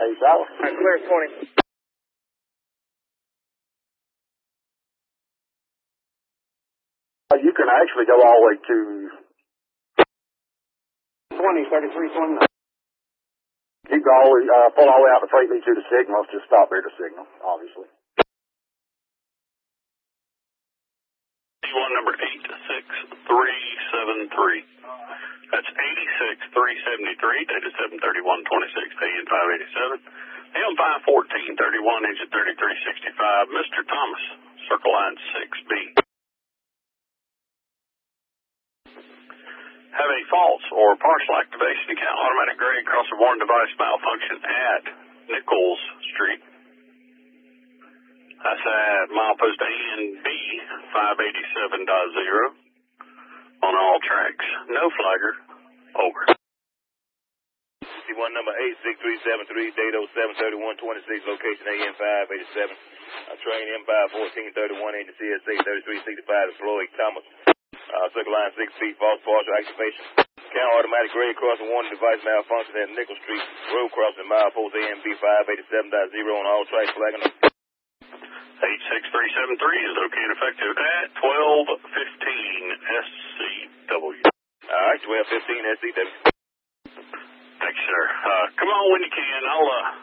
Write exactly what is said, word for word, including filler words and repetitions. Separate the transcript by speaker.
Speaker 1: Hey, South.
Speaker 2: All right, clear twenty.
Speaker 1: Uh, you can actually go all the way to
Speaker 2: twenty, thirty-three, twenty-nine.
Speaker 1: You can always uh, pull all the way out to Freight Me to the signals. Just stop there to signal, obviously.
Speaker 3: One number eight six three seven three. That's eighty-six three seventy-three, dated seven thirty-one twenty-six, A M five eighty-seven. M five fourteen thirty-one, engine thirty-three sixty-five. Mister Thomas, circle line six B. Have a false or partial activation account automatic grade crosser born device malfunction at Nichols Street. That's at milepost A and B five eighty-seven point zero on all tracks. No flagger. Over.
Speaker 4: One number eight six three seven three, date oh seven thirty-one twenty-six, location A M five eighty-seven. Uh, train M five fourteen thirty-one, engine C S A thirty-three sixty-five, Floyd Thomas. Uh, circle line six feet, false partial activation. Count automatic grade crossing warning device malfunction at Nickel Street. Road crossing milepost A M B five eighty-seven point zero on all tracks, flagging.
Speaker 3: eight six three seven three is okay and effective at twelve fifteen S C W.
Speaker 4: All right, twelve fifteen S C W.
Speaker 3: Thanks, sir. Uh, come on when you can. I'll, uh,